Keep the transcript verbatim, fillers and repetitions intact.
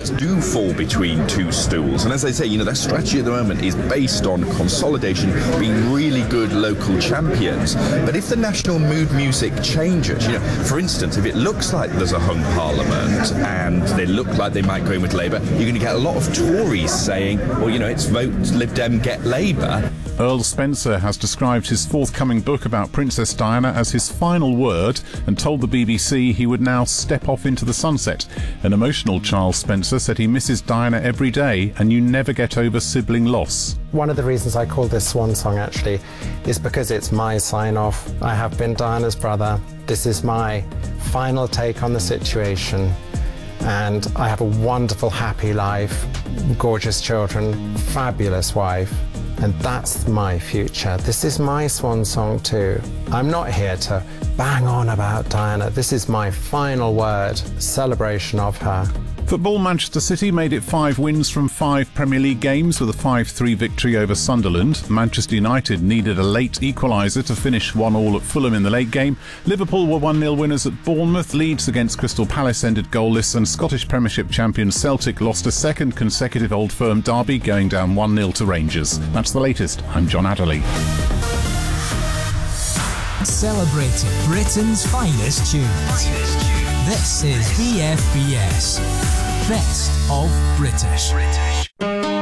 Prince do fall between two stools. And as I say, you know, their strategy at the moment is based on consolidation, being really good local champions. But if the national mood music changes, you know, for instance, if it looks like there's a hung parliament and they look like they might go in with Labour, you're going to get a lot of Tories saying, well, you know, it's vote Lib Dem, get Labour. Earl Spencer has described his forthcoming book about Princess Diana as his final word and told the B B C he would now step off into the sunset. An emotional Charles Spencer said he misses Diana every day and you never get over sibling loss. One of the reasons I call this swan song actually is because it's my sign-off. I have been Diana's brother. This is my final take on the situation. And I have a wonderful, happy life, gorgeous children, fabulous wife. And that's my future. This is my swan song too. I'm not here to bang on about Diana. This is my final word, celebration of her. Football, Manchester City made it five wins from five Premier League games with a five three victory over Sunderland. Manchester United needed a late equaliser to finish one all at Fulham in the late game. Liverpool were one nil winners at Bournemouth. Leeds against Crystal Palace ended goalless, and Scottish Premiership champion Celtic lost a second consecutive Old Firm derby, going down one nil to Rangers. That's the latest. I'm John Adderley. Celebrating Britain's finest tunes. This is B F B S, Best of British.